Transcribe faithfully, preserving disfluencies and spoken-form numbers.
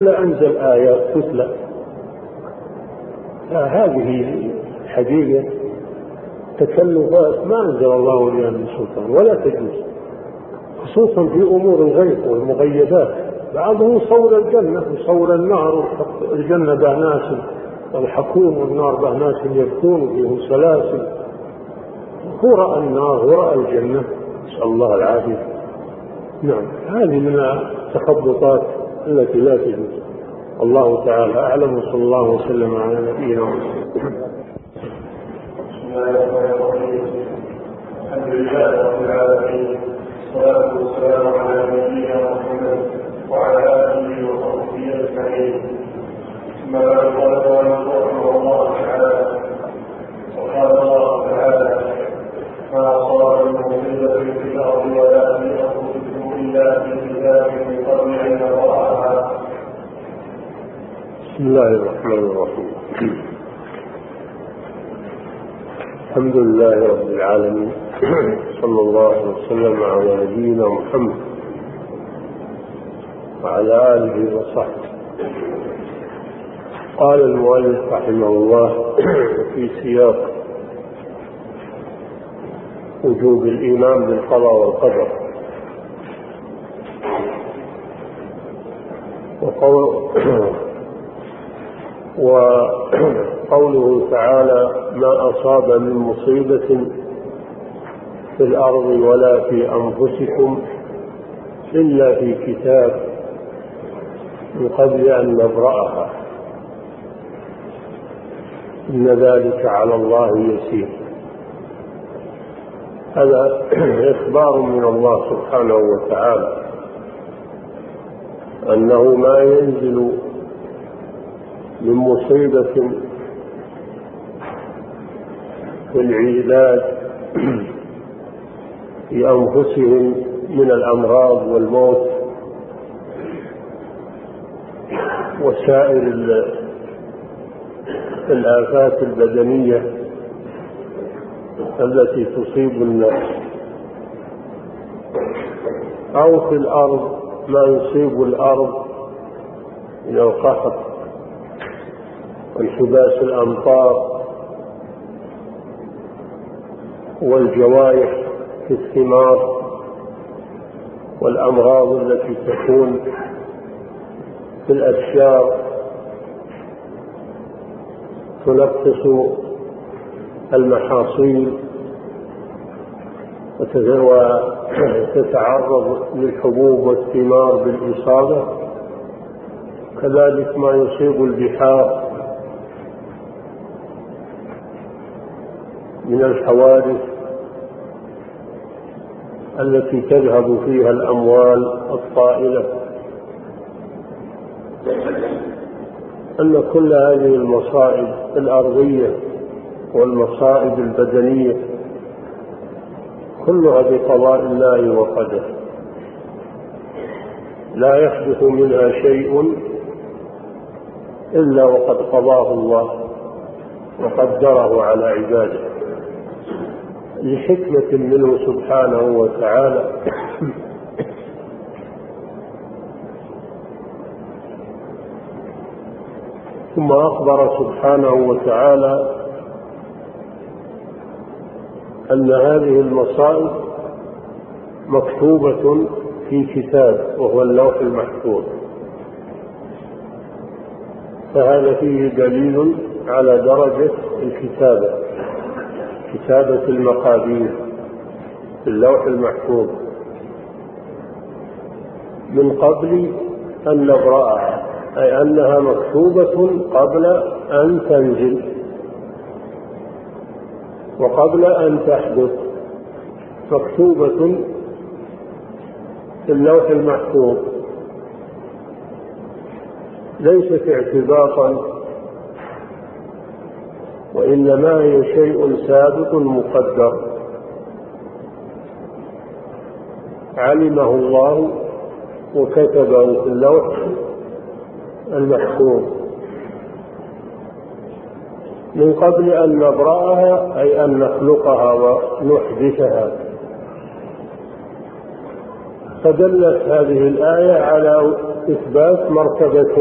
أنزل آيات تتلى. هذه حقيقة تكلفات ما أنزل الله بها من سلطان ولا تجوز، خصوصا في أمور الغيب والمغيبات. بعضهم صور الجنة وصور النار، الجنة به ناس يضحكون والنار به ناس يبكون وفيهم سلاسل. هو رأى النار ورأى الجنة، نسأل الله العافية. نعم، هذه من التخبطات التي لا تجوز. الله تعالى أعلم، وصلى الله وسلم على نبينا محمد. الحمد لله رب العالمين، والصلاة والسلام على نبينا محمد وعلى آله وصحبه أجمعين. ثم بعد، قال رحمه الله تعالى: وقال الله تعالى: ما أصاب من مصيبة في الأرض ولا في أنفسكم إلا في كتاب من قبل أن نبرأها. بسم الله الرحمن الرحيم. الحمد لله رب العالمين، صلى الله وسلم على نبينا محمد وعلى آله وصحبه. قال المؤلف رحمه الله في سياق وجوب الإيمان بالقضاء والقدر، وقوله تعالى: ما أصاب من مصيبة في الأرض ولا في أنفسكم إلا في كتاب من قبل أن نبرأها إن ذلك على الله يسير. هذا إخبار من الله سبحانه وتعالى أنه ما ينزل من مصيبة في العباد في أنفسهم من الأمراض والموت وسائر الآفات البدنية التي تصيب الناس، أو في الأرض ما يصيب الأرض من القحط وانحباس الأمطار والجوائح في الثمار والأمراض التي تكون في الأشجار تنقص المحاصيل وتتعرض للحبوب والثمار بالإصابة. كذلك ما يصيب البحار من الحوادث التي تذهب فيها الأموال الطائلة. أن كل هذه المصائب الأرضية والمصائب البدنية كلها بقضاء الله وقدره، لا يحدث منها شيء إلا وقد قضاه الله وقدره على عباده لحكمة منه سبحانه وتعالى. ثم أخبر سبحانه وتعالى أن هذه المصائب مكتوبة في كتاب وهو اللوح المحفوظ، فهذا فيه دليل على درجة الكتابة، كتابة المقادير في اللوح المحفوظ من قبل أن نبرأها، أي أنها مكتوبة قبل أن تنزل وقبل أن تحدث، مكتوبة في اللوح المحفوظ، ليست اعتباطا وإنما هي شيء سابق مقدر علمه الله وكتبه في اللوح المحفوظ من قبل أن نبرأها، أي أن نخلقها ونحدثها. فدلت هذه الآية على إثبات مرتبة